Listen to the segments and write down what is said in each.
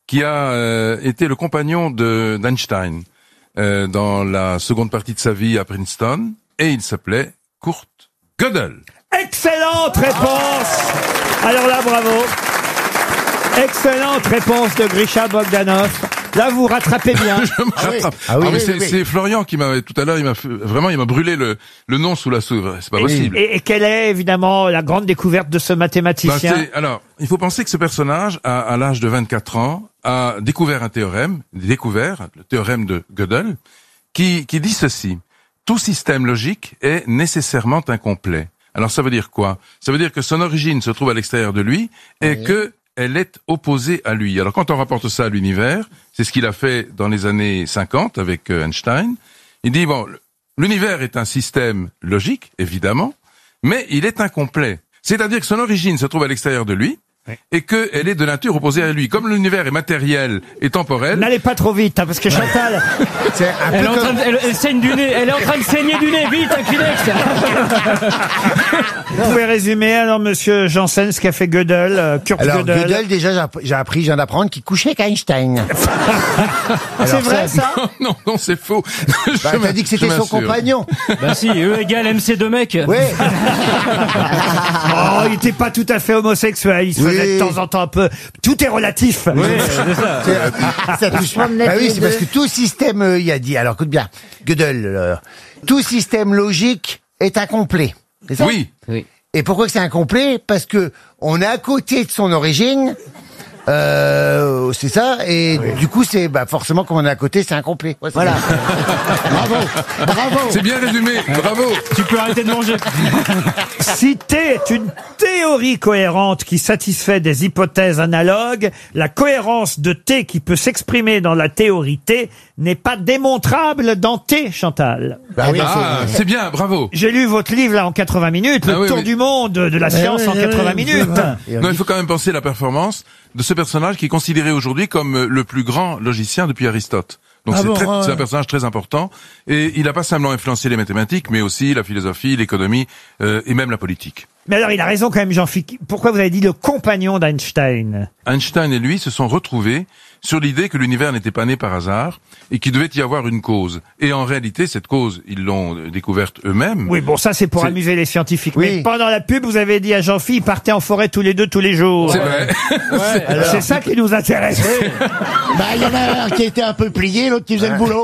qui a été le compagnon d'Einstein dans la seconde partie de sa vie à Princeton, et il s'appelait Kurt Gödel. Excellente réponse. Alors là, bravo. Excellente réponse de Grisha Bogdanov. Là, vous rattrapez bien. Je me rattrape. C'est Florian qui m'a, tout à l'heure, il m'a brûlé le nom sous la souve. C'est pas possible. Et quelle est, évidemment, la grande découverte de ce mathématicien? Alors, il faut penser que ce personnage, à l'âge de 24 ans, a découvert le théorème de Gödel, qui dit ceci. Tout système logique est nécessairement incomplet. Alors, ça veut dire quoi? Ça veut dire que son origine se trouve à l'extérieur de lui et que elle est opposée à lui. Alors quand on rapporte ça à l'univers, c'est ce qu'il a fait dans les années 50 avec Einstein. Il dit, bon, l'univers est un système logique, évidemment, mais il est incomplet. C'est-à-dire que son origine se trouve à l'extérieur de lui, et qu'elle est de nature opposée à lui. Comme l'univers est matériel et temporel... N'allez pas trop vite, hein, parce que Chantal... elle saigne du nez. Elle est en train de saigner du nez. Vite, un Kleenex. Vous pouvez résumer, alors, monsieur Janssen, ce qu'a fait Gödel, Kurt Gödel. Alors, Gödel, déjà, je viens d'apprendre qu'il couchait avec Einstein. C'est vrai, ça? Non, c'est faux. T'as dit que c'était son compagnon. Bah si, E égale MC de mec. Oui. Oh, il était pas tout à fait homosexuel. Il se faisait de temps en temps un peu... Tout est relatif. Oui, c'est ça. Ça touche pas. Ah oui, c'est parce que tout système, il a dit, alors écoute bien, Gödel, tout système logique est incomplet. C'est ça? Oui. Et pourquoi que c'est incomplet? Parce que on est à côté de son origine, c'est ça, et du coup c'est forcément comme on est à côté, c'est incomplet. Ouais, voilà. Bravo. C'est bien résumé, bravo. Tu peux arrêter de manger. Si T est une théorie cohérente qui satisfait des hypothèses analogues, la cohérence de T qui peut s'exprimer dans la théorie T n'est pas démontrable dans T, Chantal. C'est bien, bravo. J'ai lu votre livre là en 80 minutes, le tour du monde de la science en 80 minutes. Non, il faut quand même penser la performance de ce personnage qui est considéré aujourd'hui comme le plus grand logicien depuis Aristote. Donc c'est un personnage très important, et il a pas simplement influencé les mathématiques, mais aussi la philosophie, l'économie et même la politique. Mais alors il a raison quand même, Jean-Philippe. Pourquoi vous avez dit le compagnon d'Einstein? Einstein et lui se sont retrouvés sur l'idée que l'univers n'était pas né par hasard et qu'il devait y avoir une cause. Et en réalité, cette cause, ils l'ont découverte eux-mêmes. Oui, bon, ça c'est pour amuser les scientifiques. Oui. Mais pendant la pub, vous avez dit à Jean-Philippe, partez en forêt tous les deux, tous les jours. C'est vrai. C'est ça qui nous intéresse. Il y en a un qui était un peu plié, l'autre qui faisait le boulot.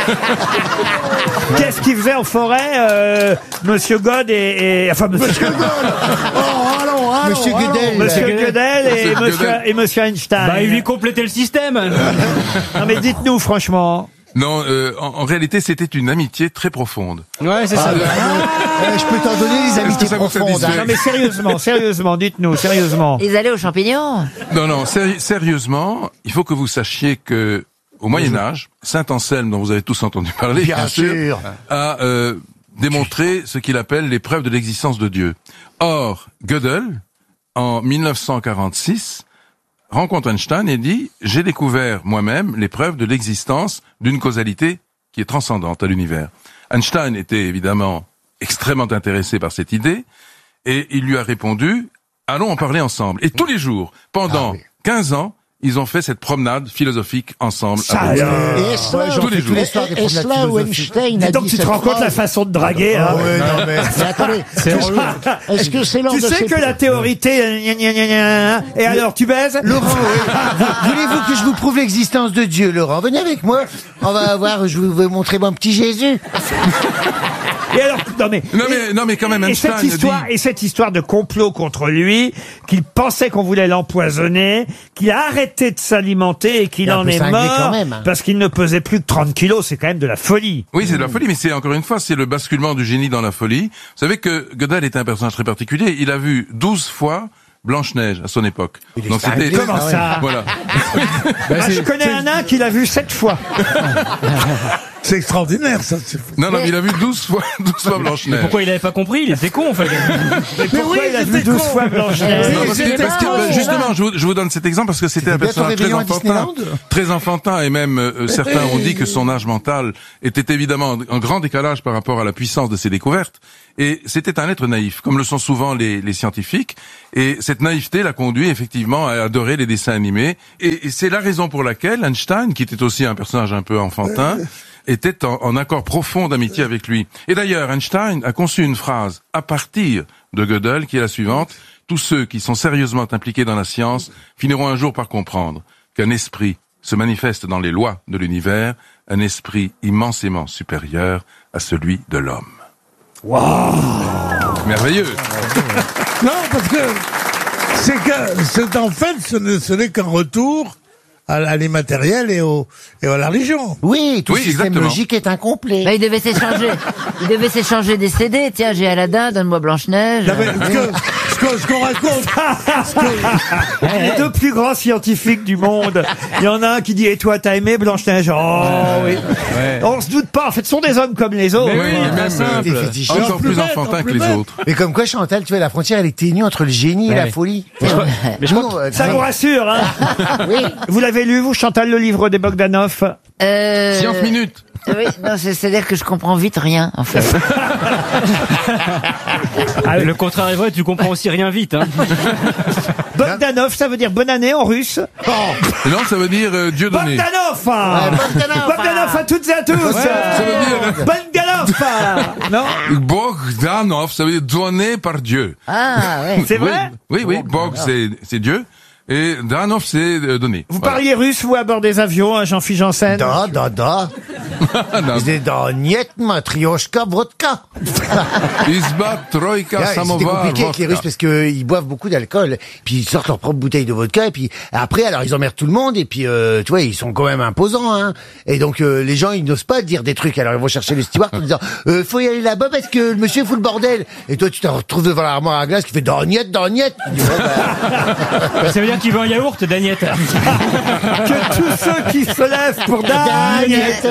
Qu'est-ce qu'il faisait en forêt, Monsieur God enfin Monsieur God. Monsieur Gödel. Monsieur Gödel et Monsieur Einstein. Il lui complétait le système. Non mais dites-nous franchement. Non, en réalité, c'était une amitié très profonde. Ouais, c'est ça. Je peux t'en donner des amitiés profondes. Non mais sérieusement, dites-nous, sérieusement. Ils allaient aux champignons? Non, sérieusement, il faut que vous sachiez que au Moyen-Âge, Saint Anselme, dont vous avez tous entendu parler, bien sûr, a démontré ce qu'il appelle les preuves de l'existence de Dieu. Or, Gödel, en 1946, rencontre Einstein et dit « J'ai découvert moi-même les preuves de l'existence d'une causalité qui est transcendante à l'univers ». Einstein était évidemment extrêmement intéressé par cette idée et il lui a répondu « Allons en parler ensemble ». Et tous les jours, pendant 15 ans, ils ont fait cette promenade philosophique ensemble. Et cela où Einstein a dit donc tu te rends compte la façon de draguer, hein. Mais attendez, est-ce que c'est lors de Tu sais que la théorie T, et alors tu baises? Laurent, voulez-vous que je vous prouve l'existence de Dieu, Laurent? Venez avec moi, on va voir, je vais vous montrer mon petit Jésus. Et alors, non mais quand même, Einstein et cette histoire de complot contre lui, qu'il pensait qu'on voulait l'empoisonner, qu'il a arrêté de s'alimenter et qu'il en est mort parce qu'il ne pesait plus que 30 kilos, c'est quand même de la folie. Oui, c'est de la folie, mais c'est encore une fois, c'est le basculement du génie dans la folie. Vous savez que Gödel était un personnage très particulier. Il a vu 12 fois Blanche-Neige à son époque. Donc c'était comment ça? Voilà. Je connais un nain qui l'a vu 7 fois. C'est extraordinaire, ça. Non, mais il a vu 12 fois Blanche-Neige. Pourquoi il avait pas compris? Il était con, en fait. Mais pourquoi il a vu 12 fois Blanche-Neige? Non, parce que, justement, je vous donne cet exemple parce que c'était un personnage très enfantin et même certains ont dit que son âge mental était évidemment en grand décalage par rapport à la puissance de ses découvertes. Et c'était un être naïf, comme le sont souvent les scientifiques. Et cette naïveté l'a conduit effectivement à adorer les dessins animés. Et c'est la raison pour laquelle Einstein, qui était aussi un personnage un peu enfantin, était en accord profond d'amitié avec lui. Et d'ailleurs, Einstein a conçu une phrase à partir de Gödel qui est la suivante: tous ceux qui sont sérieusement impliqués dans la science finiront un jour par comprendre qu'un esprit se manifeste dans les lois de l'univers, un esprit immensément supérieur à celui de l'homme. Waouh! Merveilleux. Non, parce que c'est en fait, ce n'est qu'un retour à l'immatériel et à la religion. Oui, tout système exactement. logique est incomplet. Bah, il devait s'échanger des CD. Tiens, j'ai Aladdin, donne-moi Blanche-Neige. Non, mais ce qu'on raconte, Les deux plus grands scientifiques du monde. Il y en a un qui dit: et toi, t'as aimé Blanche-Neige? Oh oui. On se doute pas. En fait, ce sont des hommes comme les autres. Mais oui, même simple. Des fétichistes. encore plus enfantin que les autres. Mais comme quoi, Chantal, tu vois, la frontière, elle est ténue entre le génie et la folie. Mais je crois Ça vous rassure, hein? Oui. Vous l'avez lu, vous, Chantal, le livre des Bogdanov? Science minute. Oui, non, c'est-à-dire que je comprends vite rien, en fait. Le contraire est vrai, tu comprends aussi rien vite, hein. Bogdanov, ça veut dire bonne année en russe. Non, ça veut dire Dieu donné. Bogdanov! Bogdanov. Bogdanov à toutes et à tous! Ça veut dire Bogdanov! Non? Bogdanov, ça veut dire donné par Dieu. Ah, ouais. C'est vrai? Oui, Bog c'est Dieu. Et Danov, c'est donné. Vous parliez russe, vous, à bord des avions, hein, Jean-Philippe Janssen? Da. Non. C'est dans Niet, Matrioshka, Vodka. Izba, Troika, C'était Samovar, compliqué avec les Russes parce que ils boivent beaucoup d'alcool, puis ils sortent leur propre bouteille de vodka, et puis après, alors ils emmerdent tout le monde, et puis tu vois, ils sont quand même imposants, hein. Et donc les gens, ils n'osent pas dire des trucs, alors ils vont chercher le steward en disant faut y aller là-bas parce que le monsieur fout le bordel. Et toi, tu te retrouves devant l'armoire à glace qui fait dans Niet. Ça veut dire qu'il veut un yaourt, Daniette. Que tous ceux qui se lèvent pour Daniette.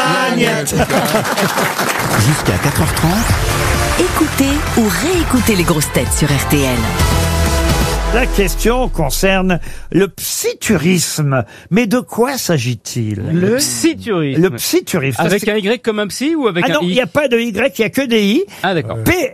Jusqu'à 4h30, écoutez ou réécoutez les grosses têtes sur RTL. La question concerne le psyturisme. Mais de quoi s'agit-il? Le psyturisme. Le psyturisme. Avec un Y comme un psy ou avec Ah un non, I? il n'y a pas de Y, il n'y a que des I. Ah, d'accord.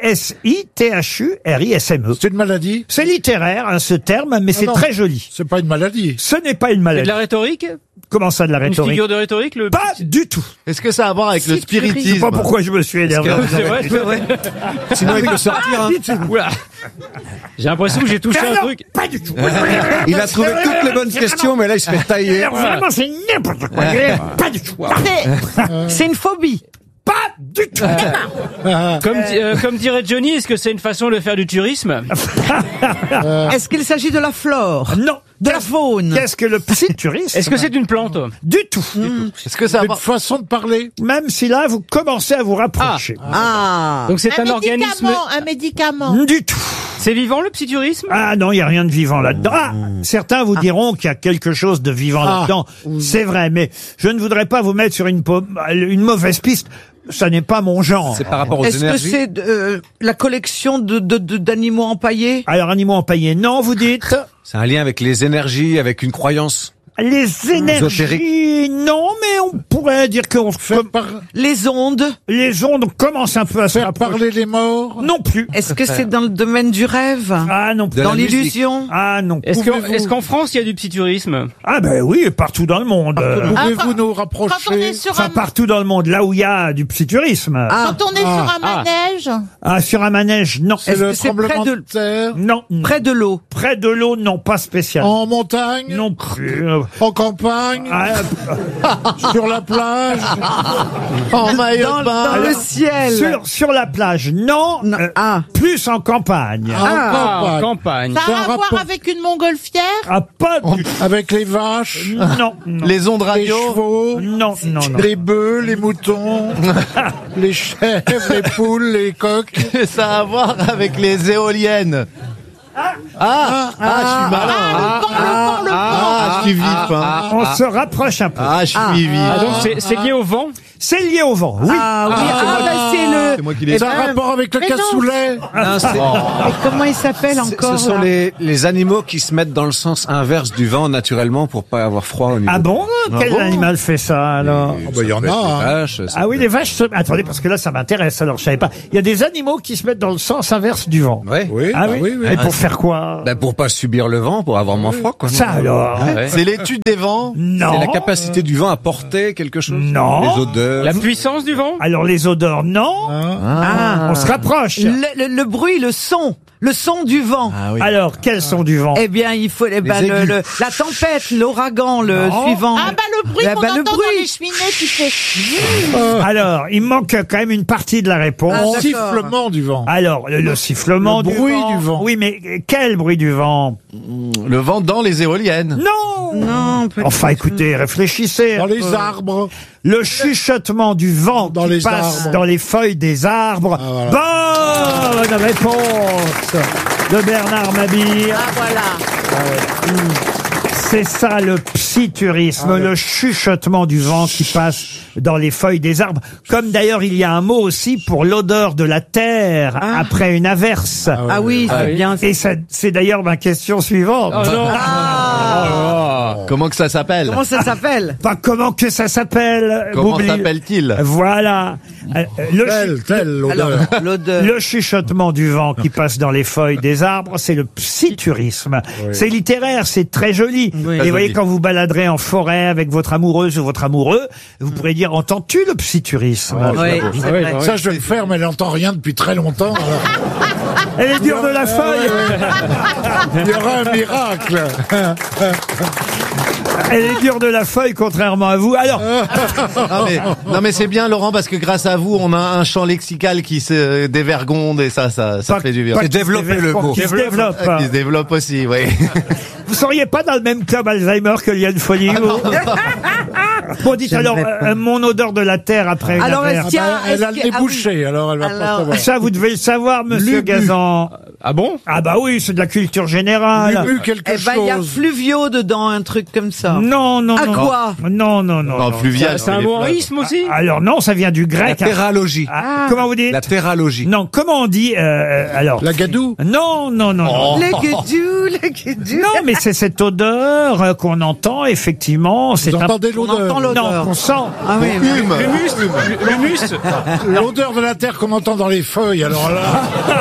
P-S-I-T-H-U-R-I-S-M-E. C'est une maladie? C'est littéraire, hein, ce terme, mais c'est non. très joli. C'est pas une maladie. Ce n'est pas une C'est maladie. de la rhétorique? Comment ça, de la Une rhétorique? figure de rhétorique, le... Pas du tout. Est-ce que ça a à voir avec le Je sais spiritisme? pas pourquoi je me suis énervé. C'est vrai, c'est vrai. Sinon, il peut sortir. Hein. Oula. J'ai l'impression que j'ai touché un truc. Pas du tout. Il a trouvé toutes les bonnes questions, mais là, il se fait tailler. Alors, vraiment, c'est n'importe quoi. Pas du tout. C'est une phobie. Pas du tout. Comme dirait Johnny, est-ce que c'est une façon de faire du tourisme? Est-ce qu'il s'agit de la flore? Non. De la faune? Qu'est-ce que le psyturisme? Est-ce que c'est une plante? Du tout. Est-ce que ça a à Une voir... façon de parler. Même si là, vous commencez à vous rapprocher. Ah. Donc c'est un organisme... Un médicament. Du tout. C'est vivant le psyturisme? Ah non, il n'y a rien de vivant là-dedans. Ah, certains vous diront qu'il y a quelque chose de vivant là-dedans. C'est vrai, mais je ne voudrais pas vous mettre sur une mauvaise piste. Ça n'est pas mon genre. C'est par rapport aux Est-ce que énergies? c'est la collection d'animaux empaillés? Alors, animaux empaillés, non, vous dites. C'est un lien avec les énergies, avec une croyance. Les énergies, Ésotérique. non, mais on pourrait dire qu'on Les ondes? les ondes commencent un peu à se Faire rapprocher. parler les morts. Non plus. Est-ce que c'est dans le domaine du rêve? Ah non plus. De la Dans l'illusion? Ah non. Est-ce qu'en France il y a du psyturisme? Ah ben oui, partout dans le monde. Pouvez-vous nous Quand on rapprocher? est sur Enfin, un, partout dans le monde, là où il y a du psyturisme. quand on est sur un manège, Ah, sur un manège, non. C'est Est-ce le que c'est tremblement près de de- terre. Non. Près de l'eau? Près de l'eau, non, pas spécialement. En montagne. Non plus. En campagne. Ah, Sur la plage. En maillot de bain? Dans le ciel? sur la plage, non. Non, Plus en campagne. En En campagne. campagne. ça C'est a un à voir rapport- avec une montgolfière. Ah, pas du tout. Avec les vaches, Non, non. Les ondes les radio. chevaux, Non, non, non. les bœufs, les moutons, les chèvres, les poules, les coqs. Ça a à voir avec les éoliennes. Je suis malin. Le vent. Je suis vif. Hein. On se rapproche un peu. Je suis vif. Ah, donc c'est lié au vent? C'est lié au vent, oui. Ah oui, c'est le... C'est moi qui l'ai Ça a un rapport avec le Mais non. cassoulet. Mais comment il s'appelle encore Ce sont là les animaux qui se mettent dans le sens inverse du vent naturellement pour pas avoir froid au niveau. Ah bon? Quel animal fait ça, alors? Il y en a. hein. Vaches, Ah oui, les vaches se... Attendez, parce que là, ça m'intéresse, alors je savais pas. Il y a des animaux qui se mettent dans le sens inverse du vent. Ouais. Oui, Ah bah oui? oui, oui. Et pour faire quoi? Ben pour pas subir le vent, pour avoir moins froid, quoi. Ça alors? C'est l'étude des vents. Non. C'est la capacité du vent à porter quelque chose. Non. Les odeurs. La puissance du vent? Alors les odeurs, non. Ah. On se rapproche. Le bruit, le son du vent. Alors, quels sont du vent? Eh bien, il faut la tempête, l'ouragan, le Non. suivant. Ah bah le bruit Eh qu'on ben, le entend bruit. dans les cheminées qui fait... Alors, il manque quand même une partie de la réponse. Ah, d'accord. Sifflement du vent. Alors, le sifflement Le du bruit vent. du vent. Oui, mais quel bruit du vent? Le vent dans les éoliennes. Non. Non, Enfin, écoutez, réfléchissez. Dans un les peu. arbres. Le chuchotement du vent Dans qui les passe arbres. dans les feuilles des arbres. Bonne réponse de Bernard Mabille. Ah voilà. C'est ça le psyturisme, le chuchotement du vent qui passe dans les feuilles des arbres. Comme d'ailleurs il y a un mot aussi pour l'odeur de la terre après une averse. Ah oui, c'est bien. Et ça, c'est d'ailleurs ma question suivante. Comment que ça s'appelle? Comment ça s'appelle? Pas comment que ça s'appelle. Comment Boublil. s'appelle-t-il? Voilà. Telle l'odeur. Alors, l'odeur. Le chuchotement du vent qui passe dans les feuilles des arbres, c'est le psyturisme. C'est littéraire, c'est très joli. Oui. Et vous voyez, quand vous baladerez en forêt avec votre amoureuse ou votre amoureux, vous pourrez dire, entends-tu le psyturisme? Oui, c'est vrai. Ça, je vais le faire, mais elle n'entend rien depuis très longtemps. alors. Elle est dure de la feuille. Il y aura un miracle. Elle est dure de la feuille, contrairement à vous. Alors, Non mais c'est bien Laurent parce que grâce à vous on a un champ lexical qui se dévergonde et ça fait du bien. pas qui se développe, qui se développe. Qui se développe aussi, oui. Vous seriez pas dans le même club Alzheimer que Liane Folie, vous? Bon, dites alors, mon odeur de la terre après une Alors, averse. est-ce qu'il y a... Elle a le nez bouché, alors elle va pas savoir. Ça, vous devez le savoir, monsieur Gazan. Ah bon? Ah bah oui, c'est de la culture générale. Lubu quelque Eh ben, il y a chose. fluvio dedans, un truc comme ça. Non, non, À non. quoi? Non, non, non. Non, non. fluvial. C'est un mot en isme aussi? Alors non, ça vient du La grec. terralogie. Ah, comment vous dites? La terralogie. Non, comment on dit alors? La gadoue. Non, non, non, non. Les guédous. Non, mais c'est cette odeur qu'on entend effectivement. C'est Vous entendez On entend l'odeur. l'odeur. Non, qu'on sent. Ah oui, oui. L'humus? L'odeur de la terre qu'on entend dans les feuilles. Alors là,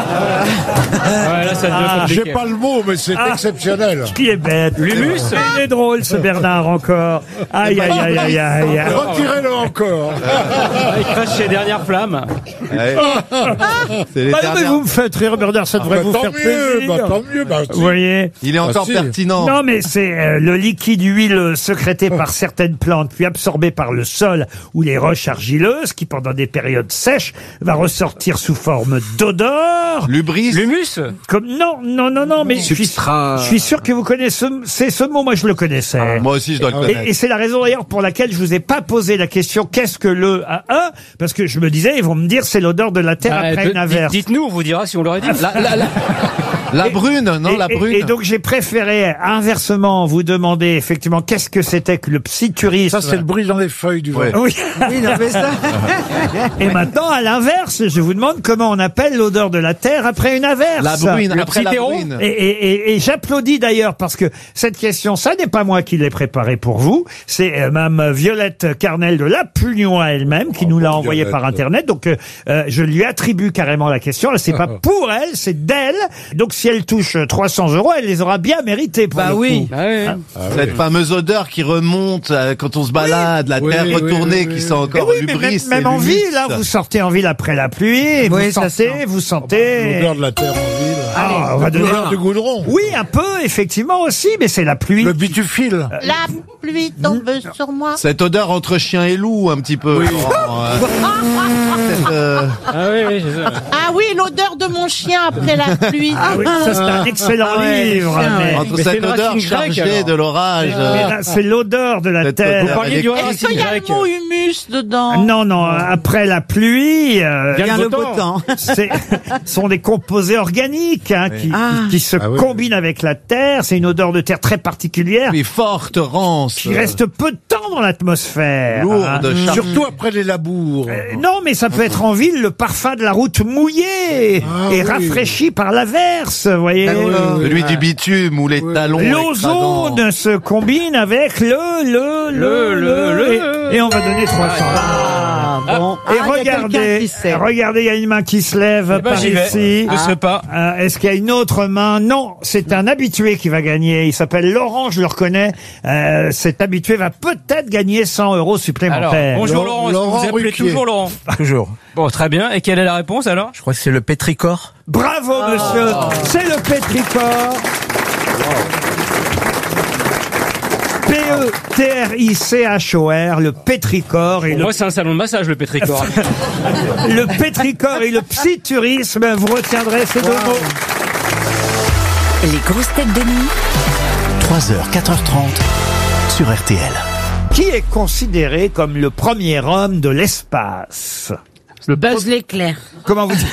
Ouais, là, ça devient j'ai compliqué. pas le mot, mais c'est exceptionnel. Qui est bête. L'humus? Il est drôle, ce Bernard, encore. Aïe, aïe, aïe, aïe, aïe. Retirez-le encore. Ah, il crache ses dernières flammes. Ouais. C'est les Bah non, mais dernières- vous me faites rire, Bernard, ça devrait vous Tant faire mieux, plaisir. tant mieux. Bah, Vous voyez? Il est encore si. pertinent. Non, mais c'est le liquide huileux sécrété par certaines plantes, puis absorbé par le sol ou les roches argileuses, qui pendant des périodes sèches va ressortir sous forme d'odeur. L'ubris. L'humus? Comme non, mais Substrat. je suis sûr que vous connaissez ce mot. Moi, je le connaissais. Moi aussi je dois le connaître. Et c'est la raison d'ailleurs pour laquelle je vous ai pas posé la question qu'est-ce que le A1 parce que je me disais ils vont me dire c'est l'odeur de la terre après une averse. Dites-nous, on vous dira si on l'aurait dit. La brune, non la brune. Et donc j'ai préféré inversement vous demander effectivement qu'est-ce que c'était que le psyturisme. ça, c'est le bruit dans les feuilles du vent. Ouais. Oui. Oui, non, mais ça... Et maintenant, à l'inverse, je vous demande comment on appelle l'odeur de la terre après une averse. La brune, Le après la petit terreau. brune. Et j'applaudis d'ailleurs parce que cette question, ça n'est pas moi qui l'ai préparée pour vous, c'est Mme Violette Carnel de La Pugnon à elle-même qui nous l'a envoyée Violette. par Internet. Donc je lui attribue carrément la question. C'est pas pour elle, c'est d'elle. Donc si elle touche 300 €, elle les aura bien mérités. Pour Bah le oui. coup. Ah ouais. Cette fameuse odeur qui remonte quand on se balade, la terre oui, retournée oui, qui oui. sent Mais encore oui, mais l'ubris. même en ville, là, vous sortez en ville après la pluie, et Oui, vous ça sentez, sent. vous sentez. L'odeur de la terre en ville. Ah, on va donner. L'odeur du goudron. Oui, un peu, effectivement aussi, mais c'est la pluie. Le bitufile. La pluie tombe sur moi. Cette odeur entre chien et loup un petit peu. Laurent, cette, Ah oui, oui, c'est ça. Ah oui, l'odeur de mon chien après la pluie. Ah oui, ça c'est un excellent livre. mais- Entre Mais c'est cette une odeur racine grecque, chargée alors. de l'orage. mais là, c'est l'odeur de la Cette terre. odeur. Vous parliez du Est-ce qu'il y a le mot humus dedans? Non, non, après la pluie, Vient le beau temps. c'est sont des composés organiques hein, qui se combinent avec la terre. C'est une odeur de terre très particulière Puis forte, rance. qui reste peu de temps dans l'atmosphère. Lourde, hein. chargée. Surtout après les labours. Non, mais ça peut être en ville le parfum de la route mouillée et rafraîchi par l'averse, vous voyez. Celui du bitume ou les talons. L'ozone se combine avec le et on va donner 300. Bon. Et il y a quelqu'un regardez, qui sait. regardez, il y a une main qui se lève Eh ben, par j'y vais. ici. Je sais pas. Est-ce qu'il y a une autre main? Non, c'est un habitué qui va gagner. Il s'appelle Laurent, je le reconnais. Cet habitué va peut-être gagner 100 € supplémentaires. Alors, bonjour Laurent, est-ce que Laurent vous appelez Ruquier. toujours Laurent? Toujours. Bon, très bien. Et quelle est la réponse alors? Je crois que c'est le pétrichor. Bravo, monsieur. C'est le pétrichor. P-E-T-R-I-C-H-O-R, le pétrichor et Pour le moi, c'est un salon de massage, le pétricor. le pétrichor et le psyturisme, vous retiendrez ces deux mots. Les grosses têtes de nuit 3h, 4h30 sur RTL. Qui est considéré comme le premier homme de l'espace? Le Buzz l'éclair. Comment vous dites?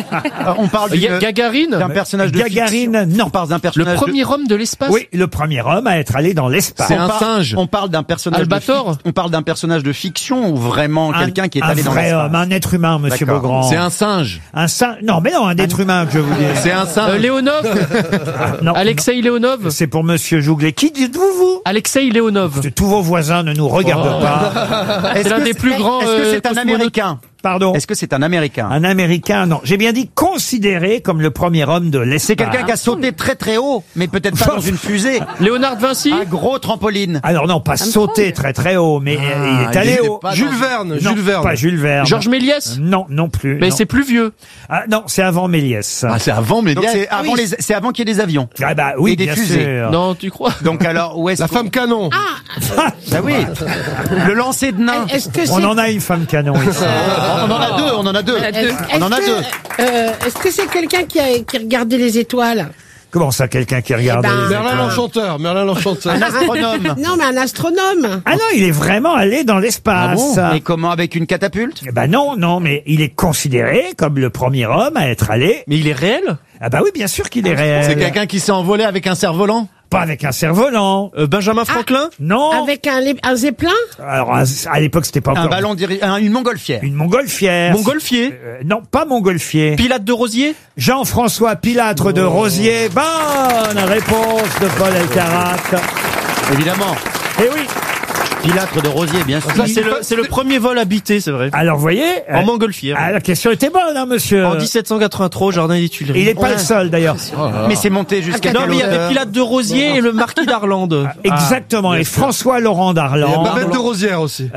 On parle Gagarine? d'un personnage de Gagarine, fiction. non. On parle d'un Le personnage premier homme de l'espace? Oui, le premier homme à être allé dans l'espace. C'est un singe. On parle d'un personnage Albator. on parle d'un personnage de fiction ou vraiment quelqu'un qui est allé dans un vrai l'espace. homme, un être humain, monsieur D'accord. Beaugrand. C'est un singe. Un singe. Non, mais non, un être humain que je vous dis. C'est un singe. Léonov? Non, Alexei Léonov? c'est pour monsieur Jouglet. Qui dites-vous, vous? Alexei Léonov. Tous vos voisins ne nous regardent pas. Est-ce C'est l'un que des plus grands, Est-ce que c'est un cosmonautes. Américain? Pardon? Est-ce que c'est un Américain? Un Américain, non. J'ai bien dit considéré comme le premier homme de l'espace. C'est quelqu'un qui a sauté très très haut, mais peut-être pas dans une fusée. Léonard de Vinci? Un gros trampoline. Alors non, pas sauté très très haut, mais il est allé était haut. pas Jules dans- Verne, Non, Jules Verne. pas Jules Verne. Georges Méliès? Non, non plus. Mais non. c'est plus vieux. Ah, non, c'est avant Méliès. Ah, c'est avant Donc Méliès. c'est avant c'est avant qu'il y ait des avions. Ah bah oui, Et des bien fusées. sûr. Non, tu crois? Donc alors où est-ce La qu'on- femme canon. Bah oui. Le lancer de nain. Est-ce que c'est On en a une femme canon ici. On en a deux, on en a deux. On en a deux. Est-ce que c'est quelqu'un qui regardait les étoiles? Comment ça, quelqu'un qui regarde ben, les Merlin étoiles l'Enchanteur, Merlin l'Enchanteur. Un astronome. Non, mais un astronome. Ah non, il est vraiment allé dans l'espace. Et comment, avec une catapulte? Eh ben non, non, mais il est considéré comme le premier homme à être allé. Mais il est réel? Ah bah oui, bien sûr qu'il est réel. C'est quelqu'un qui s'est envolé avec un cerf-volant. Pas avec un cerf-volant. Benjamin Franklin? Non. Avec un zeppelin? Alors à l'époque, c'était pas Un encore ballon une montgolfière. une montgolfière. Montgolfier? Non, pas montgolfier. Pilate de Rosier? Jean-François Pilâtre de Rosier. Bonne réponse de Paul Elkarat. Évidemment. Eh oui. Pilâtre de Rosier, bien sûr. Ça, c'est le premier vol habité, c'est vrai. Alors, vous voyez. En montgolfière. La question était bonne, hein, monsieur. En 1783, au Jardin des Tuileries. Il n'est pas le seul, d'ailleurs. Mais c'est monté jusqu'à Non, quelle mais il y avait hauteur? Pilate de Rosier et le marquis d'Arlande. Exactement. Et François Laurent d'Arlande. Babette de Rosière aussi.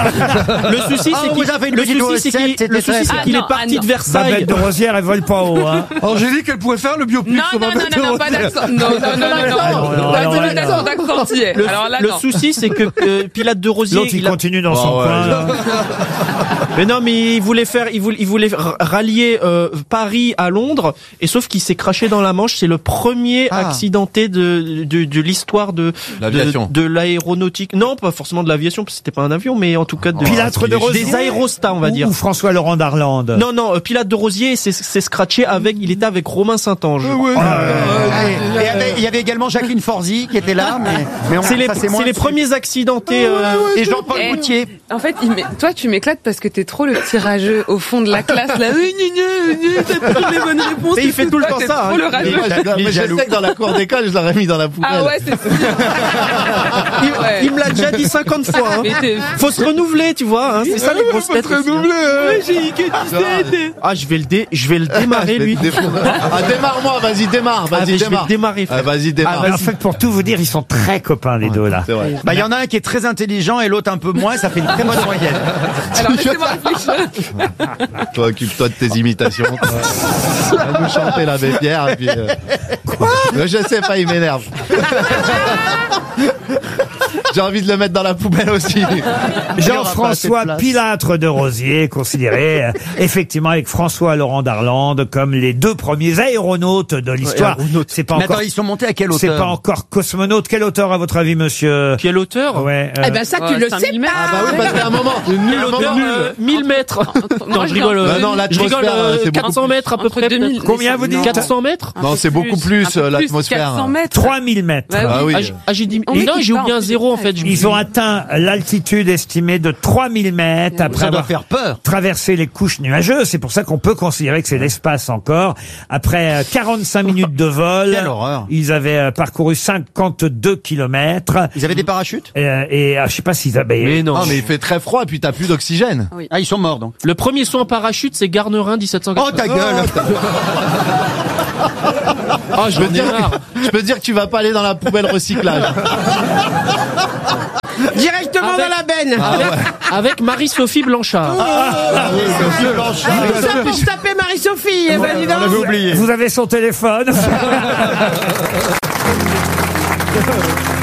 Le souci, c'est vous avez une petite qu'il est parti de Versailles. Babette de Rosière, elle vole pas haut, hein. Angélique, elle pourrait faire le biopic sur Babette de Rosière. pas d'accent. Non, pas d'accentier. Alors là, Le non. souci, c'est que Pilate de Rosier. L'autre, il continue dans son coin, là. Mais non, mais il voulait rallier Paris à Londres, et sauf qu'il s'est craché dans la Manche. C'est le premier accidenté de l'histoire de l'aviation, de l'aéronautique. Non, pas forcément de l'aviation, parce que c'était pas un avion, mais en tout cas Pilâtre de Rosier. des aérostats, on va dire. Ou François Laurent d'Arlande. Non, Pilate de Rosier s'est scratché il était avec Romain Saint-Ange. Et il y avait également Jacqueline Forzy qui était là, mais c'est les premiers accidentés. Et Jean-Paul Gaultier. En fait, toi, tu m'éclates parce que t'es trop le petit rageux au fond de la classe, là. T'as toujours les bonnes réponses. Et il fait tout le temps T'es ça. trop le rageux. Mais je sais que dans la cour d'école, je l'aurais mis dans la poubelle. Ah ouais, c'est sûr. Il me l'a déjà dit 50 fois. Hein. Faut se renouveler, tu vois. Hein. C'est ça les grosses têtes. Ah, je vais le démarrer lui. Ah, démarre-moi, vas-y, démarre. Je vais démarre. le démarrer. Frère. Vas-y, démarre. En fait, pour tout vous dire, ils sont très copains, les deux, là. C'est vrai. Bah, il y en a un qui est très intelligent et l'autre un peu moins, ça fait une très bonne moyenne. Alors, laissez-moi réfléchir. Toi, occupe-toi de tes imitations. Va nous chanter l'abbé Pierre, et puis... Quoi? Je sais pas, il m'énerve. J'ai envie de le mettre dans la poubelle aussi. Jean-François Pilâtre de Rosiers, considéré effectivement avec François Laurent Darlande comme les deux premiers aéronautes de l'histoire. C'est pas Mais encore. attends, ils sont montés à quelle C'est hauteur? pas encore cosmonaute. Quelle hauteur à votre avis, monsieur? Quelle hauteur? Ouais. Eh ben ça, tu le sais pas. Ah bah oui, parce qu'à un moment, Nul hauteur, 1000 mètres. Non, je rigole. Bah non, je rigole, l'atmosphère, c'est beaucoup 400 mètres à peu près. 2000. Combien vous dites? 400 mètres? non, c'est beaucoup plus l'atmosphère. 400 mètres. 3000 mètres. Ouais, Ah oui. J'ai dit, On non, équipe j'ai pas, oublié on un fait zéro, des en fait. détails. Ils ont atteint l'altitude estimée de 3000 mètres après Ça doit avoir faire peur. traversé les couches nuageuses. C'est pour ça qu'on peut considérer que c'est l'espace encore. Après 45 minutes de vol, Quelle horreur. ils avaient parcouru 52 kilomètres. Ils avaient des parachutes? Je sais pas s'ils avaient... Mais non. Non, mais il fait très froid et puis t'as plus d'oxygène. Ah, ils sont morts donc. Le premier saut en parachute, c'est Garnerin, 1780. Oh ta gueule! Ah, je veux dire. Je peux dire que tu vas pas aller dans la poubelle recyclage. Directement Avec- dans la benne. Avec Marie-Sophie Blanchard. Tout ça pour se taper Marie-Sophie. Eh ben, dis donc. oublié. Vous avez son téléphone